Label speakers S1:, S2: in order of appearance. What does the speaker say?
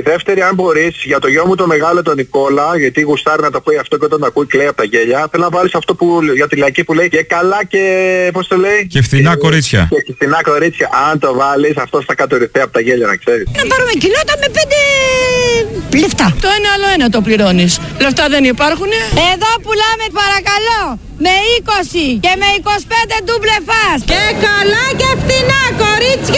S1: δεύτερη, αν μπορείς, για το γιο μου το μεγάλο τον Νικόλα, γιατί γουστάρει να το ακούει αυτό και όταν το ακούει κλαίει από τα γέλια, θέλω να βάλεις αυτό που, για τη λαϊκή που λέει και καλά και πώς το λέει?
S2: Και φθηνά κορίτσια.
S1: Και φθηνά κορίτσια. Αν το βάλεις, αυτό θα κατορυφθεί από τα γέλια, να ξέρεις.
S3: Να πάρουμε κοιλώτα με 5 λεφτά.
S4: Το ένα το πληρώνεις. Λεφτά δεν υπάρχουν.
S3: Εδώ πουλάμε παρακαλώ με 20 και με 25 ντουμπλε φας.
S5: Και καλά και φθηνά κορίτσια.